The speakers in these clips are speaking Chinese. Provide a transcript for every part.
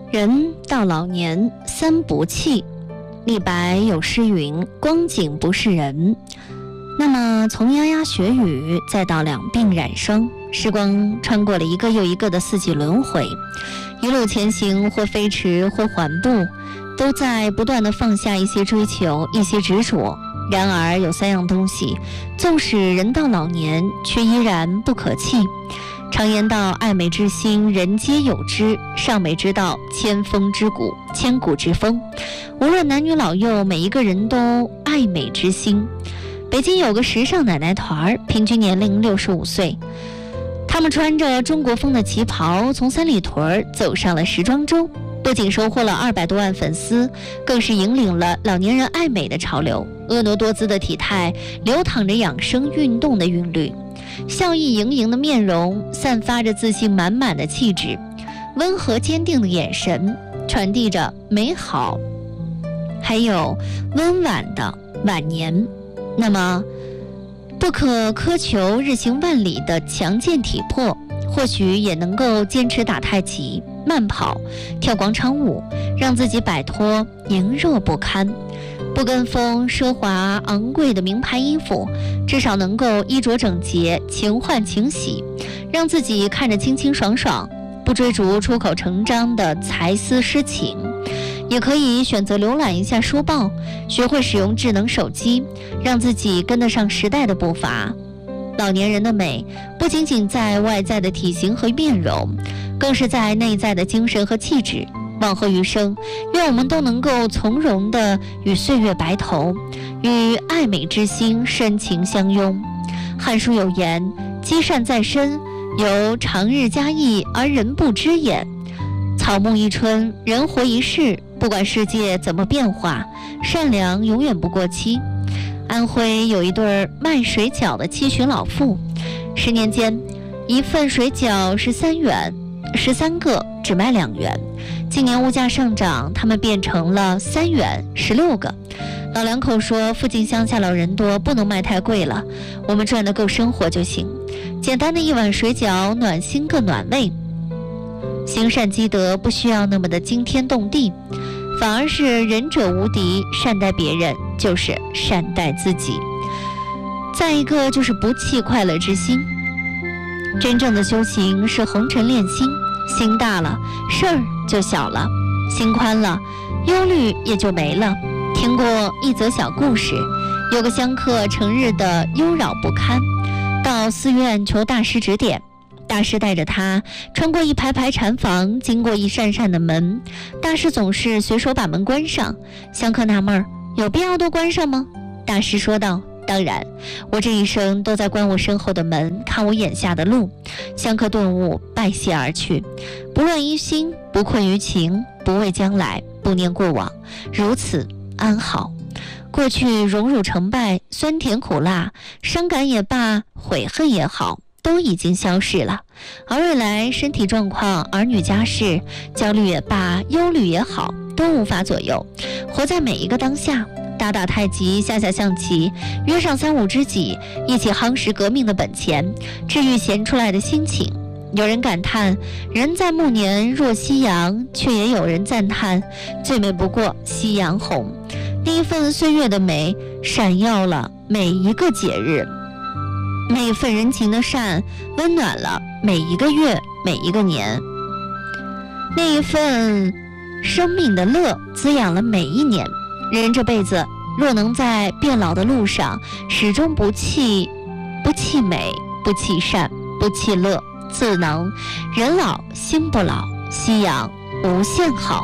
人到老年三不弃，李白有诗云：光景不是人。那么从牙牙学语再到两鬓染霜，时光穿过了一个又一个的四季轮回，一路前行，或飞驰或缓步，都在不断地放下一些追求，一些执着。然而有三样东西，纵使人到老年，却依然不可弃。常言道，爱美之心，人皆有之；尚美之道，千古之风。无论男女老幼，每一个人都爱美之心。北京有个时尚奶奶团，平均年龄65岁。他们穿着中国风的旗袍，从三里屯走上了时装周，不仅收获了200多万粉丝，更是引领了老年人爱美的潮流。婀娜多姿的体态，流淌着养生运动的韵律，笑意盈盈的面容，散发着自信满满的气质，温和坚定的眼神，传递着美好，还有温婉的晚年。那么不可苛求日行万里的强健体魄，或许也能够坚持打太极、慢跑、跳广场舞，让自己摆脱羸弱不堪。不跟风奢华昂贵的名牌衣服，至少能够衣着整洁，情换情喜，让自己看着清清爽爽，不追逐出口成章的才思诗情。也可以选择浏览一下书报，学会使用智能手机，让自己跟得上时代的步伐。老年人的美不仅仅在外在的体型和面容，更是在内在的精神和气质。往后余生，愿我们都能够从容地与岁月白头，与爱美之心深情相拥。汉书有言：积善在身，犹长日嘉义而人不知也。草木一春，人活一世，不管世界怎么变化，善良永远不过期。安徽有一对卖水饺的七旬老妇，10年间一份水饺是3元，13个只卖2元。今年物价上涨，他们变成了3元16个。老两口说，附近乡下老人多，不能卖太贵了，我们赚得够生活就行。简单的一碗水饺，暖心更暖胃。行善积德不需要那么的惊天动地，反而是仁者无敌，善待别人就是善待自己。再一个就是不弃快乐之心。真正的修行是红尘练心，心大了，事儿就小了；心宽了，忧虑也就没了。听过一则小故事，有个香客成日的忧扰不堪，到寺院求大师指点。大师带着他穿过一排排禅房，经过一扇扇的门，大师总是随手把门关上。香客纳闷，有必要都关上吗？大师说道，当然，我这一生都在关我身后的门，看我眼下的路。香客顿悟，拜谢而去。不乱于心，不困于情，不畏将来，不念过往，如此安好。过去荣辱成败，酸甜苦辣，伤感也罢，悔恨也好，都已经消逝了。而未来身体状况、儿女家事，焦虑也罢，忧虑也好，都无法左右。活在每一个当下，打打太极，下下象棋，约上3、5知己，一起夯实革命的本钱，治愈闲出来的心情。有人感叹人在暮年若夕阳，却也有人赞叹最美不过夕阳红。那一份岁月的美，闪耀了每一个节日。那一份人情的善，温暖了每一个月，每一个年。那一份生命的乐，滋养了每一年。人这辈子若能在变老的路上始终不弃美，不弃善，不弃乐，自能人老心不老，夕阳无限好。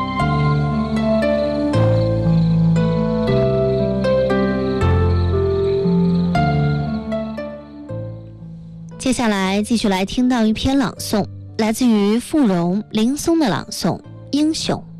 接下来继续来听到一篇朗诵，来自于傅荣、林松的朗诵《英雄》。